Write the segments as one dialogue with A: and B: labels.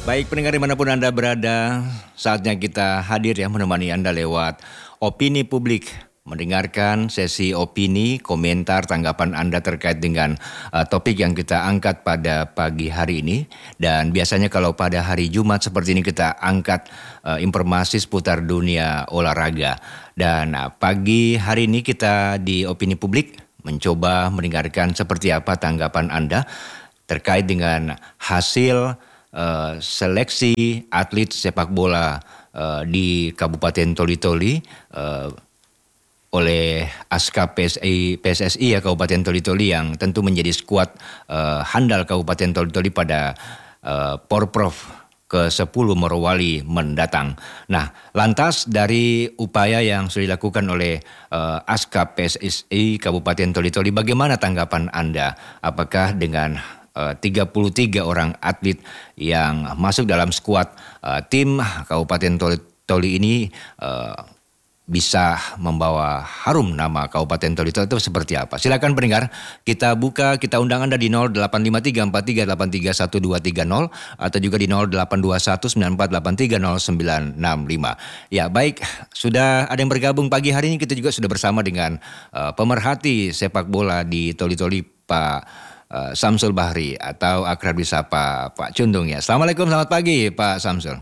A: Baik pendengar dimanapun Anda berada, saatnya kita hadir ya menemani Anda lewat opini publik. Mendengarkan sesi opini, komentar, tanggapan Anda terkait dengan topik yang kita angkat pada pagi hari ini. Dan biasanya kalau pada hari Jumat seperti ini kita angkat informasi seputar dunia olahraga. Dan pagi hari ini kita di opini publik mencoba mendengarkan seperti apa tanggapan Anda terkait dengan hasil seleksi atlet sepak bola di Kabupaten Toli-Toli oleh ASKA PSSI ya Kabupaten Toli-Toli yang tentu menjadi skuad handal Kabupaten Toli-Toli pada Porprov ke-10 Morowali mendatang. Nah, lantas dari upaya yang sudah dilakukan oleh ASKA PSSI Kabupaten Toli-Toli, bagaimana tanggapan Anda? Apakah dengan 33 orang atlet yang masuk dalam skuad tim Kabupaten Toli ini bisa membawa harum nama Kabupaten Toli-Toli itu seperti apa? Silakan pendengar, kita undang Anda di 085343831230 atau juga di 082194830965. Ya baik, sudah ada yang bergabung pagi hari ini, kita juga sudah bersama dengan pemerhati sepak bola di Toli-Toli, Pak Samsul Bahri atau akrab disapa Pak Cundung ya. Assalamualaikum, selamat pagi Pak Samsul.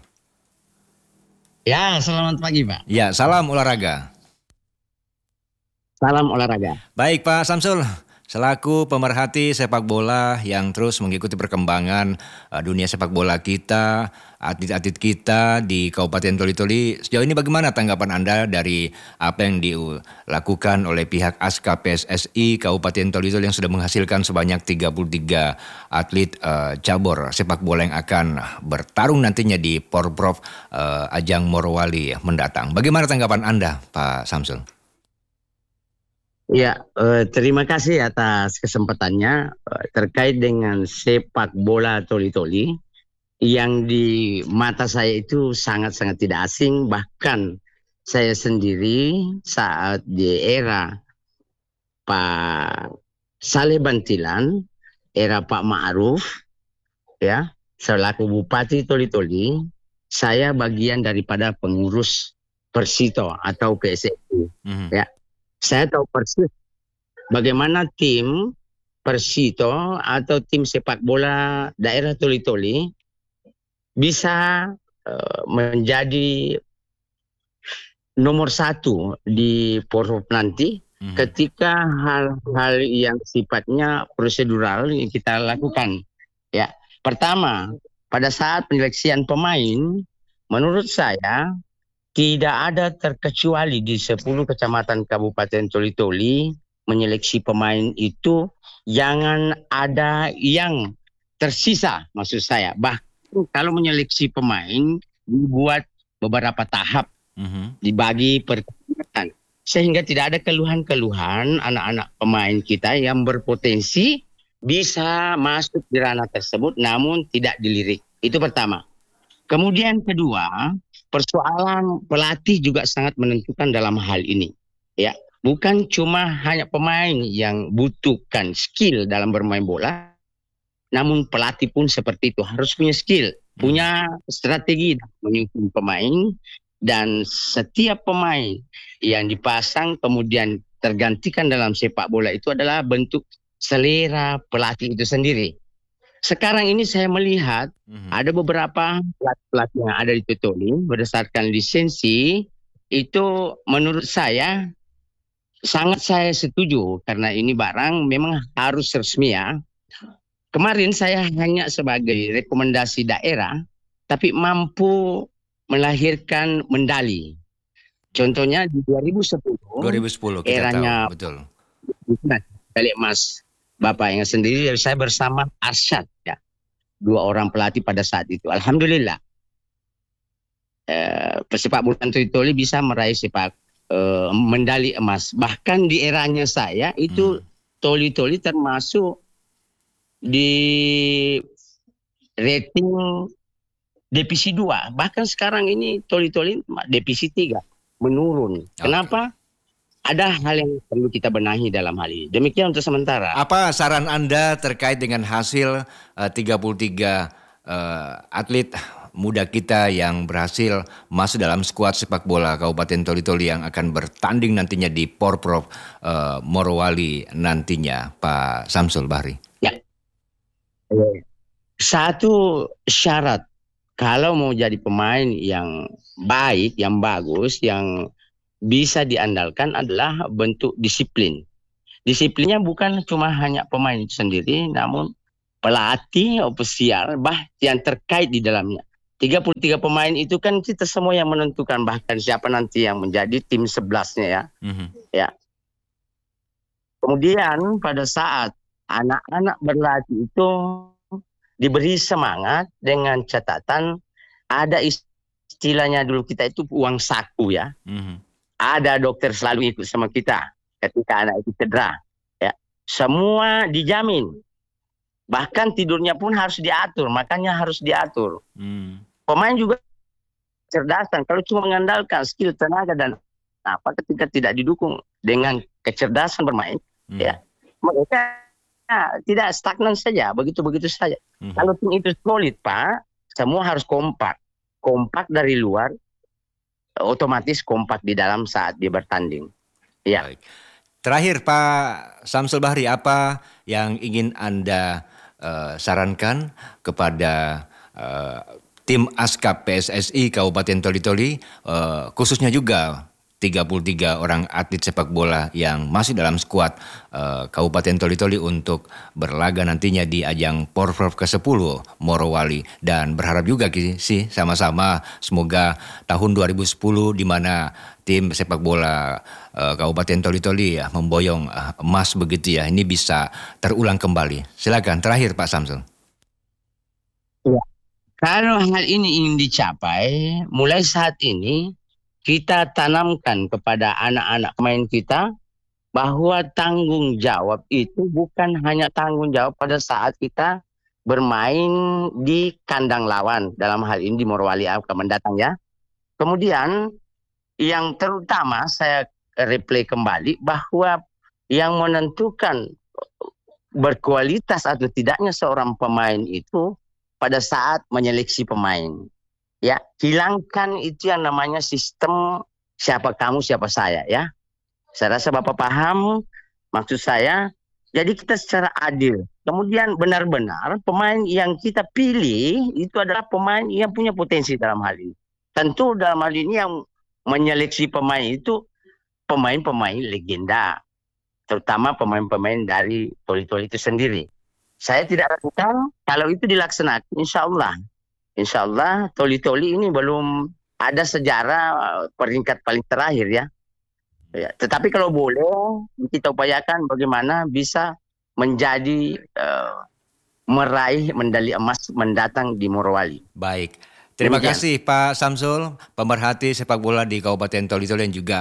B: Ya, selamat pagi Pak.
A: Ya, salam olahraga.
B: Salam olahraga.
A: Baik Pak Samsul, selaku pemerhati sepak bola yang terus mengikuti perkembangan dunia sepak bola kita, atlet-atlet kita di Kabupaten Toli-Toli, sejauh ini bagaimana tanggapan Anda dari apa yang dilakukan oleh pihak ASKA PSSI Kabupaten Toli-Toli yang sudah menghasilkan sebanyak 33 atlet cabur sepak bola yang akan bertarung nantinya di Porprov ajang Morowali mendatang. Bagaimana tanggapan Anda Pak Samsul?
B: Ya, terima kasih atas kesempatannya terkait dengan sepak bola Toli-Toli yang di mata saya itu sangat-sangat tidak asing. Bahkan saya sendiri saat di era Pak Saleh Bantilan, era Pak Ma'ruf, ya, selaku Bupati Toli-Toli, saya bagian daripada pengurus Persito atau PSSI. Ya, saya tahu persis bagaimana tim Persito atau tim sepak bola daerah Toli-Toli bisa menjadi nomor 1 di Porprov nanti ketika hal-hal yang sifatnya prosedural yang kita lakukan. Ya, pertama, pada saat penyeleksian pemain, menurut saya tidak ada terkecuali di 10 kecamatan Kabupaten Toli-Toli menyeleksi pemain itu jangan ada yang tersisa, maksud saya. Bahkan kalau menyeleksi pemain dibuat beberapa tahap, dibagi per kecamatan, sehingga tidak ada keluhan-keluhan anak-anak pemain kita yang berpotensi bisa masuk di ranah tersebut namun tidak dilirik. Itu pertama. Kemudian kedua, persoalan pelatih juga sangat menentukan dalam hal ini. Ya, bukan cuma hanya pemain yang butuhkan skill dalam bermain bola, namun pelatih pun seperti itu, harus punya skill, punya strategi menyusun pemain, dan setiap pemain yang dipasang kemudian tergantikan dalam sepak bola itu adalah bentuk selera pelatih itu sendiri. Sekarang ini saya melihat ada beberapa pelatih yang ada di Toli berdasarkan lisensi itu, menurut saya sangat saya setuju karena ini barang memang harus resmi ya. Kemarin saya hanya sebagai rekomendasi daerah tapi mampu melahirkan medali. Contohnya di 2010
A: kita
B: eranya
A: tahu, betul.
B: Medali emas Bapak yang sendiri, saya bersama Arsyad ya. 2 orang pelatih pada saat itu. Alhamdulillah. Pesepak bola Toli-Toli bisa meraih medali emas. Bahkan di eranya saya itu Toli-Toli termasuk di rating divisi 2. Bahkan sekarang ini Toli-Toli divisi 3 menurun. Kenapa? Ada hal yang perlu kita benahi dalam hal ini. Demikian untuk sementara.
A: Apa saran Anda terkait dengan hasil 33 atlet muda kita yang berhasil masuk dalam skuad sepak bola Kabupaten Toli-Toli yang akan bertanding nantinya di Porprov Morowali nantinya, Pak Samsul Bahri?
B: Ya. Satu syarat kalau mau jadi pemain yang baik, yang bagus, yang bisa diandalkan adalah bentuk disiplin. Disiplinnya bukan cuma hanya pemain itu sendiri, namun pelatih, ofisial, yang terkait di dalamnya. 33 pemain itu kan kita semua yang menentukan, bahkan siapa nanti yang menjadi tim 11-nya ya. Ya. Kemudian pada saat anak-anak berlatih itu diberi semangat dengan catatan ada istilahnya dulu kita itu uang saku ya. Ada dokter selalu ikut sama kita ketika anak itu cedera. Ya. Semua dijamin. Bahkan tidurnya pun harus diatur, makanya harus diatur. Pemain juga kecerdasan. Kalau cuma mengandalkan skill, tenaga dan apa ketika tidak didukung dengan kecerdasan bermain, ya mereka tidak stagnan saja, begitu-begitu saja. Kalau tim itu solid, Pak, semua harus kompak. Kompak dari luar, otomatis kompak di dalam saat dia bertanding. Ya.
A: Baik. Terakhir Pak Samsul Bahri, apa yang ingin Anda sarankan kepada tim Askap PSSI Kabupaten Toli-Toli, khususnya juga 33 orang atlet sepak bola yang masih dalam skuad Kabupaten Toli-Toli untuk berlaga nantinya di ajang Porprov ke-10 Morowali, dan berharap juga sih sama-sama semoga tahun 2010 di mana tim sepak bola Kabupaten Toli-Toli ya memboyong emas begitu ya, ini bisa terulang kembali. Silakan terakhir Pak Samsul.
B: Ya. Kalau hal ini ingin dicapai, mulai saat ini kita tanamkan kepada anak-anak pemain kita bahwa tanggung jawab itu bukan hanya tanggung jawab pada saat kita bermain di kandang lawan, dalam hal ini di Morowali akan mendatang ya. Kemudian yang terutama saya replay kembali bahwa yang menentukan berkualitas atau tidaknya seorang pemain itu pada saat menyeleksi pemain. Ya, hilangkan itu yang namanya sistem siapa kamu siapa saya ya. Saya rasa Bapak paham maksud saya. Jadi kita secara adil. Kemudian benar-benar pemain yang kita pilih itu adalah pemain yang punya potensi dalam hal ini. Tentu dalam hal ini yang menyeleksi pemain itu pemain-pemain legenda. Terutama pemain-pemain dari Toli-Toli itu sendiri. Saya tidak ragukan kalau itu dilaksanakan, Insya Allah Toli-Toli ini belum ada sejarah peringkat paling terakhir ya. Ya. Tetapi kalau boleh kita upayakan bagaimana bisa menjadi meraih medali emas mendatang di Morowali.
A: Baik. Terima kasih Pak Samsul, pemerhati sepak bola di Kabupaten Toli-Toli yang juga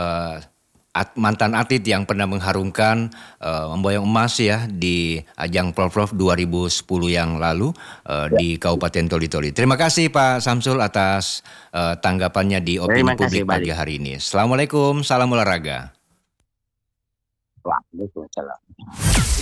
A: mantan atlet yang pernah mengharumkan memboyong emas ya di ajang Porprov 2010 yang lalu di Kabupaten Toli-Toli. Terima kasih Pak Samsul atas tanggapannya di Opini Publik pagi hari ini. Assalamualaikum, salam olahraga.
B: Waalaikumsalam.